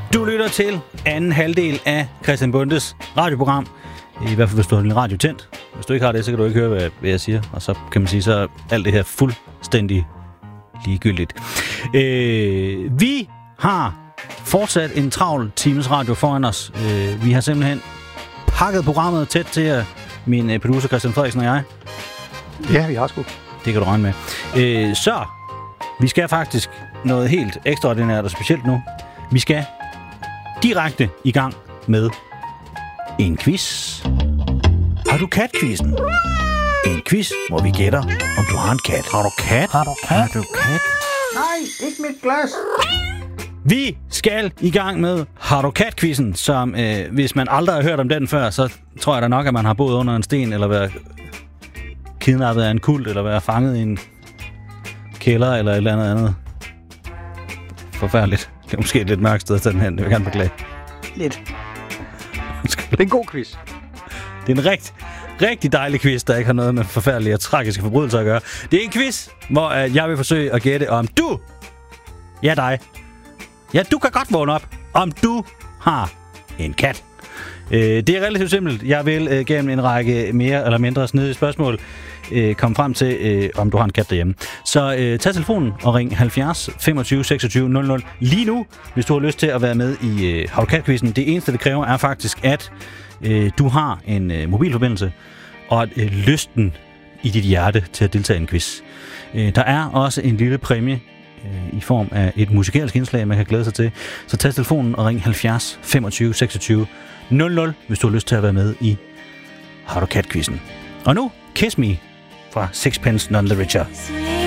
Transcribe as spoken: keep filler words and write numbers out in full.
Du lytter til anden halvdel af Christian Bondes radioprogram. I hvert fald, hvis du har din radio tændt. Hvis du ikke har det, så kan du ikke høre, hvad jeg siger. Og så kan man sige, så er alt det her fuldstændig ligegyldigt. Øh, vi har fortsat en travl times radio foran os. Øh, vi har simpelthen pakket programmet tæt til jer, min producer Christian Frederiksen og jeg. Ja, vi har sgu. Det kan du regne med. Øh, så, vi skal faktisk noget helt ekstraordinært og specielt nu. Vi skal direkte i gang med en quiz. Har du kat-quizzen? En quiz, hvor vi gætter, om du har en kat. Har du kat? Har du kat? Har du kat? Nej, ikke mit glas. Vi skal i gang med Har du kat-quizzen, som øh, hvis man aldrig har hørt om den før, så tror jeg da nok, at man har boet under en sten, eller været kidnappet af en kult, eller været fanget i en kælder, eller et eller andet andet. Forfærdeligt. Det er måske et lidt mørkt sted at tage den hen. Det vil jeg gerne beklage. Lidt. Det er en god quiz. Det er en rigtig, rigtig dejlig quiz, der ikke har noget med forfærdelige og tragiske forbrydelser at gøre. Det er en quiz, hvor øh, jeg vil forsøge at gætte, om du, ja dig, ja du kan godt vågne op, om du har en kat. Øh, det er relativt simpelt. Jeg vil øh, gennem en række mere eller mindre snedige spørgsmål øh, komme frem til, øh, om du har en kat derhjemme. Så øh, tag telefonen og ring halvfjerds femogtyve seksogtyve nul nul lige nu, hvis du har lyst til at være med i øh, Har du kat-quizzen. Det eneste, det kræver, er faktisk, at øh, du har en øh, mobilforbindelse og øh, lysten i dit hjerte til at deltage i en quiz. Øh, der er også en lille præmie øh, i form af et musikalsk indslag, man kan glæde sig til. Så tag telefonen og ring halvfjerds femogtyve seksogtyve nul nul, hvis du har lyst til at være med i Har du kat-quizzen. Og nu, Kiss Me fra Sixpence None the Richer.